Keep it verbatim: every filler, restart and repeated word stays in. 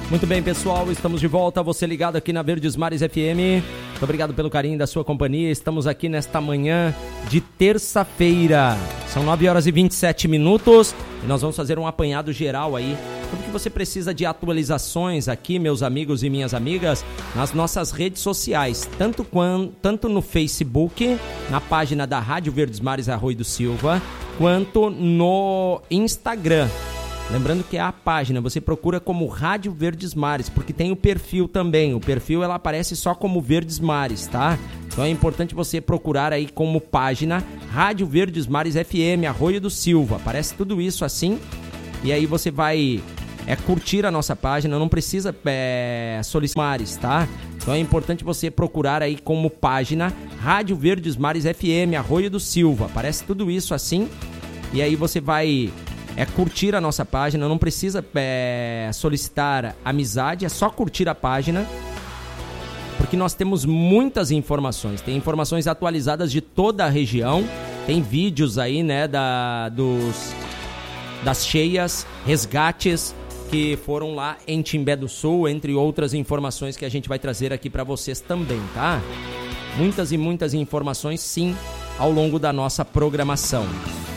Muito bem, pessoal, estamos de volta, você ligado aqui na Verdes Mares F M. Muito obrigado pelo carinho da sua companhia. Estamos aqui nesta manhã de terça-feira. São nove horas e vinte e sete minutos e nós vamos fazer um apanhado geral aí. Tudo que você precisa de atualizações aqui, meus amigos e minhas amigas, nas nossas redes sociais, tanto, quanto, tanto no Facebook, na página da Rádio Verdes Mares Arroio do Silva, quanto no Instagram. Lembrando que é a página, você procura como Rádio Verdes Mares, porque tem o perfil também. O perfil ela aparece só como Verdes Mares, tá? Então é importante você procurar aí como página Rádio Verdes Mares F M, Arroio do Silva. Aparece tudo isso assim, e aí você vai é, curtir a nossa página, não precisa é, solicitar, tá? Então é importante você procurar aí como página Rádio Verdes Mares F M, Arroio do Silva. Aparece tudo isso assim, e aí você vai é curtir a nossa página, não precisa é, solicitar amizade, é só curtir a página, porque nós temos muitas informações, tem informações atualizadas de toda a região, tem vídeos aí, né, da, dos, das cheias, resgates que foram lá em Timbé do Sul, entre outras informações que a gente vai trazer aqui para vocês também, tá? Muitas e muitas informações, sim, ao longo da nossa programação.